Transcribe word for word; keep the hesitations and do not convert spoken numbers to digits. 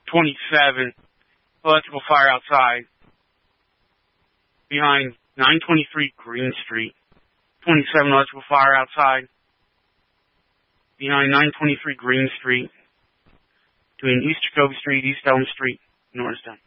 twenty-seven, electrical fire outside. Behind nine twenty-three Green Street. twenty-seven, electrical fire outside. Behind nine twenty-three Green Street. Between East Jacoby Street, East Elm Street, Norristown.